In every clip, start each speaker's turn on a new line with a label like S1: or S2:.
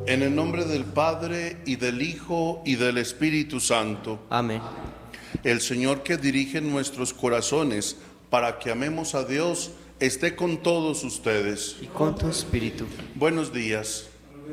S1: En el nombre del Padre, y del Hijo, y del Espíritu Santo.
S2: Amén.
S1: El Señor que dirige nuestros corazones para que amemos a Dios, esté con todos ustedes.
S2: Y con tu espíritu.
S1: Buenos días.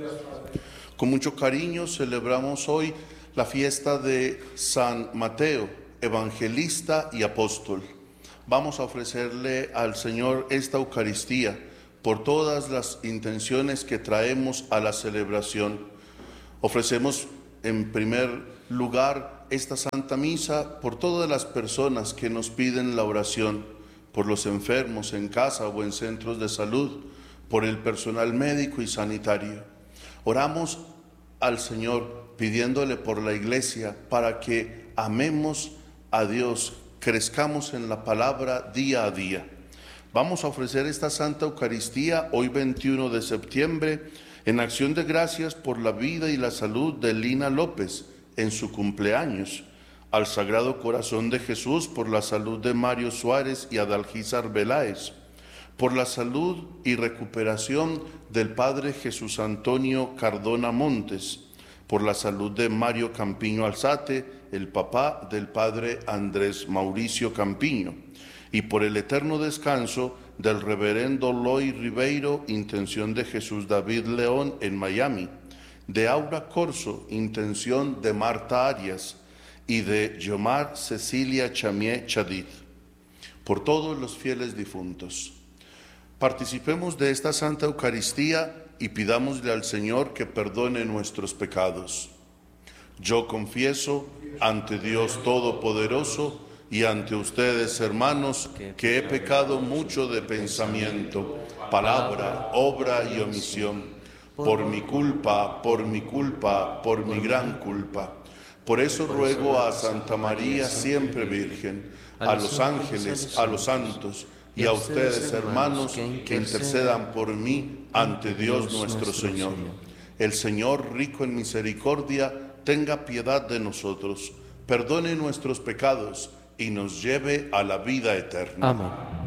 S1: Con mucho cariño celebramos hoy la fiesta de San Mateo, evangelista y apóstol. Vamos a ofrecerle al Señor esta Eucaristía por todas las intenciones que traemos a la celebración. Ofrecemos en primer lugar esta Santa Misa por todas las personas que nos piden la oración, por los enfermos en casa o en centros de salud, por el personal médico y sanitario. Oramos al Señor pidiéndole por la Iglesia para que amemos a Dios, crezcamos en la palabra día a día. Vamos a ofrecer esta Santa Eucaristía hoy 21 de septiembre en acción de gracias por la vida y la salud de Lina López en su cumpleaños, al Sagrado Corazón de Jesús por la salud de Mario Suárez y Adalgisa Veláez, por la salud y recuperación del Padre Jesús Antonio Cardona Montes, por la salud de Mario Campiño Alzate, el papá del Padre Andrés Mauricio Campiño, y por el eterno descanso del reverendo Loy Ribeiro, intención de Jesús David León en Miami, de Aura Corso, intención de Marta Arias, y de Yomar Cecilia Chamié Chadid, por todos los fieles difuntos. Participemos de esta Santa Eucaristía y pidámosle al Señor que perdone nuestros pecados. Yo confieso ante Dios Todopoderoso y ante ustedes, hermanos, que he pecado mucho de pensamiento, palabra, obra y omisión, por mi culpa, por mi gran culpa. Por eso ruego a Santa María, siempre Virgen, a los ángeles, a los santos y a ustedes, hermanos, que intercedan por mí ante Dios nuestro Señor. El Señor, rico en misericordia, tenga piedad de nosotros, perdone nuestros pecados y nos lleve a la vida eterna.
S2: Amén.